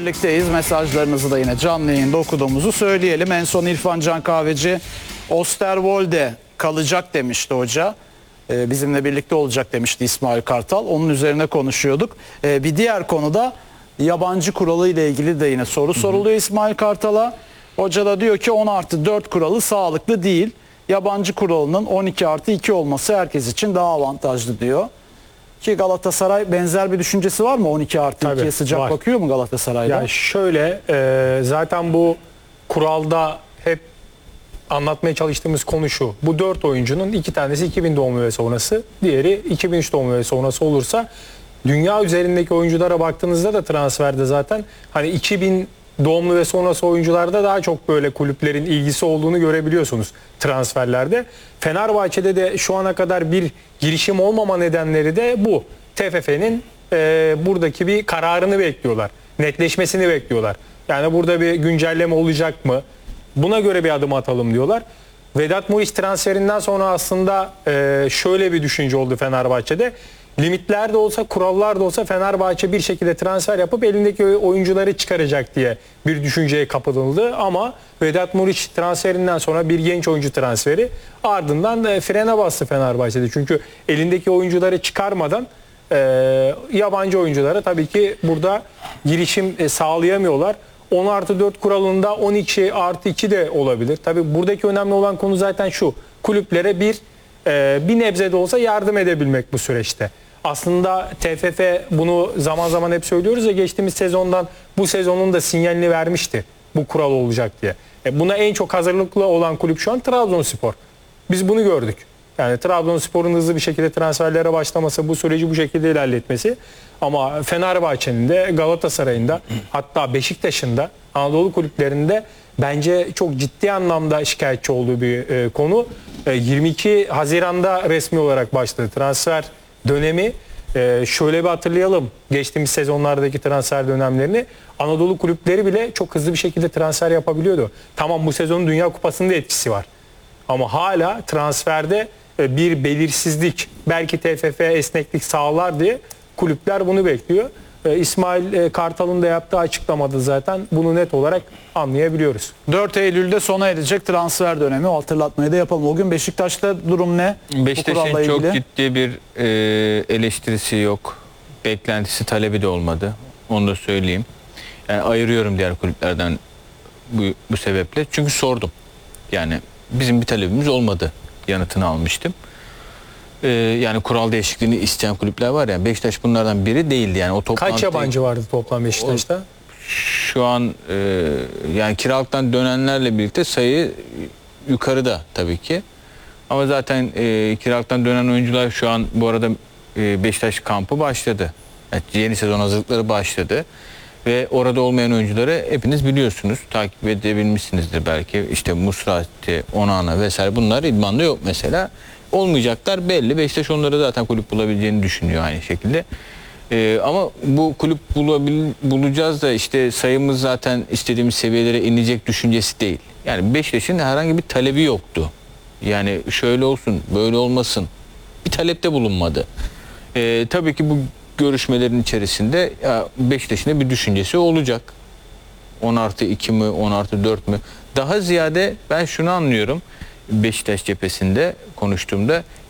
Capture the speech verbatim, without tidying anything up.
birlikteyiz. Mesajlarınızı da yine canlı yayında okuduğumuzu söyleyelim. En son İrfan Can Kahveci Osterwolde kalacak demişti hoca. Ee, bizimle birlikte olacak demişti İsmail Kartal. Onun üzerine konuşuyorduk. Ee, bir diğer konuda yabancı kuralı ile ilgili de yine soru soruluyor İsmail Kartal'a. Hoca da diyor ki on artı dört kuralı sağlıklı değil. Yabancı kuralının on iki artı iki olması herkes için daha avantajlı diyor. Ki Galatasaray benzer bir düşüncesi var mı? on iki artı ikiye sıcak var. bakıyor mu Galatasaray'da? Yani şöyle e, zaten bu kuralda hep anlatmaya çalıştığımız konu şu. Bu dört oyuncunun iki tanesi iki bin doğumlu ve sonrası, diğeri iki bin üç doğumlu ve sonrası olursa dünya üzerindeki oyunculara baktığınızda da transferde zaten hani iki bin doğumlu ve sonrası oyuncularda daha çok böyle kulüplerin ilgisi olduğunu görebiliyorsunuz transferlerde. Fenerbahçe'de de şu ana kadar bir girişim olmama nedenleri de bu. T F F'nin e, buradaki bir kararını bekliyorlar. Netleşmesini bekliyorlar. Yani burada bir güncelleme olacak mı? Buna göre bir adım atalım diyorlar. Vedat Muriç transferinden sonra aslında e, şöyle bir düşünce oldu Fenerbahçe'de. Limitler de olsa, kurallar da olsa Fenerbahçe bir şekilde transfer yapıp elindeki oyuncuları çıkaracak diye bir düşünceye kapılındı. Ama Vedat Muriç transferinden sonra bir genç oyuncu transferi, ardından e, frene bastı Fenerbahçe'de. Çünkü elindeki oyuncuları çıkarmadan e, yabancı oyunculara tabii ki burada girişim e, sağlayamıyorlar. on artı dört kuralında on iki artı iki de olabilir. Tabii buradaki önemli olan konu zaten şu. Kulüplere bir e, bir nebze de olsa yardım edebilmek bu süreçte. Aslında T F F bunu zaman zaman hep söylüyoruz ya, geçtiğimiz sezondan bu sezonun da sinyalini vermişti bu kural olacak diye. E, buna en çok hazırlıklı olan kulüp şu an Trabzonspor. Biz bunu gördük. Yani Trabzonspor'un hızlı bir şekilde transferlere başlaması, bu süreci bu şekilde ilerletmesi. Ama Fenerbahçe'nin de, Galatasaray'ın da, hatta Beşiktaş'ın da, Anadolu kulüplerinde bence çok ciddi anlamda şikayetçi olduğu bir e, konu. E, yirmi iki Haziran'da resmi olarak başladı transfer dönemi. E, şöyle bir hatırlayalım geçtiğimiz sezonlardaki transfer dönemlerini. Anadolu kulüpleri bile çok hızlı bir şekilde transfer yapabiliyordu. Tamam, bu sezonun Dünya Kupası'nın da etkisi var. Ama hala transferde bir belirsizlik, belki T F F esneklik sağlar diye kulüpler bunu bekliyor. İsmail Kartal'ın da yaptığı açıklamada zaten bunu net olarak anlayabiliyoruz. dört Eylül'de sona erecek transfer dönemi. O hatırlatmayı da yapalım. O gün Beşiktaş'ta durum ne? Beşiktaş'ın çok ciddi bir e, eleştirisi yok. Beklentisi, talebi de olmadı. Onu da söyleyeyim. Yani ayırıyorum diğer kulüplerden bu, bu sebeple. Çünkü sordum. Yani bizim bir talebimiz olmadı yanıtını almıştım. Ee, yani kural değişikliğini isteyen kulüpler var ya, Beşiktaş bunlardan biri değildi. Yani o toplantı, kaç yabancı vardı toplam Beşiktaş'ta? Şu an e, yani kiralıktan dönenlerle birlikte sayı yukarıda tabii ki. Ama zaten e, kiralıktan dönen oyuncular şu an, bu arada e, Beşiktaş kampı başladı. Yani yeni sezon hazırlıkları başladı. Ve orada olmayan oyuncuları hepiniz biliyorsunuz, takip edebilmişsinizdir belki. İşte Musrati, Onana vesaire, bunlar idmanda yok mesela. Olmayacaklar belli. Beşiktaş onları zaten kulüp bulabileceğini düşünüyor aynı şekilde. Ee, ama bu kulüp bulabil, bulacağız da işte sayımız zaten istediğimiz seviyelere inecek düşüncesi değil. Yani Beşiktaş'ın herhangi bir talebi yoktu. Yani şöyle olsun, böyle olmasın. Bir talepte bulunmadı. Ee, tabii ki bu görüşmelerin içerisinde Beşiktaş'ın bir düşüncesi olacak. on artı iki mi, on artı dört mü? Daha ziyade ben şunu anlıyorum Beşiktaş cephesinde konuştuğumda,